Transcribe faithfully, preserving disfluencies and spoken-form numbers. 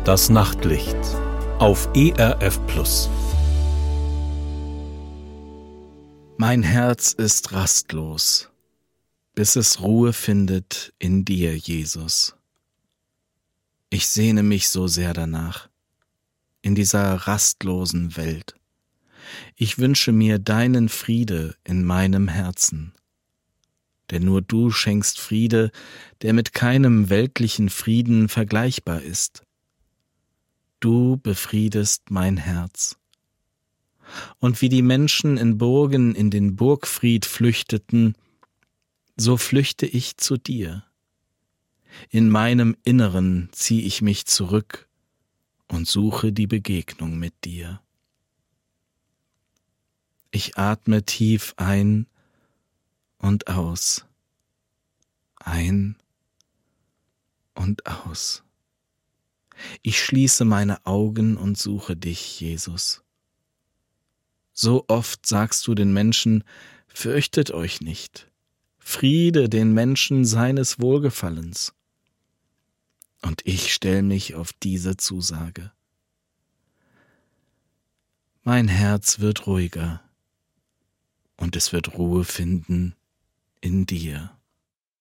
Das Nachtlicht auf E R F Plus. Mein Herz ist rastlos, bis es Ruhe findet in dir, Jesus. Ich sehne mich so sehr danach, in dieser rastlosen Welt. Ich wünsche mir deinen Friede in meinem Herzen. Denn nur du schenkst Friede, der mit keinem weltlichen Frieden vergleichbar ist. Du befriedest mein Herz. Und wie die Menschen in Burgen in den Burgfried flüchteten, so flüchte ich zu dir. In meinem Inneren zieh ich mich zurück und suche die Begegnung mit dir. Ich atme tief ein und aus, ein und aus. Ich schließe meine Augen und suche dich, Jesus. So oft sagst du den Menschen, fürchtet euch nicht, Friede den Menschen seines Wohlgefallens. Und ich stell mich auf diese Zusage. Mein Herz wird ruhiger und es wird Ruhe finden in dir.